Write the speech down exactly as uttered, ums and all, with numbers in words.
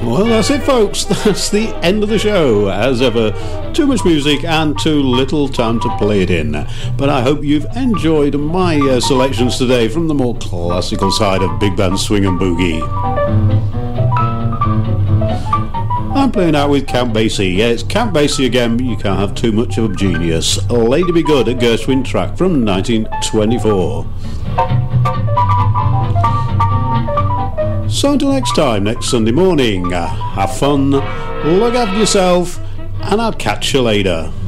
Well, that's it, folks. That's the end of the show. As ever, too much music and too little time to play it in. But I hope you've enjoyed my uh, selections today from the more classical side of big band swing and boogie. I'm playing out with Count Basie. Yeah, it's Count Basie again, but you can't have too much of a genius. Lady Be Good, a Gershwin track from nineteen twenty-four. So until next time, next Sunday morning, uh, have fun, look after yourself, and I'll catch you later.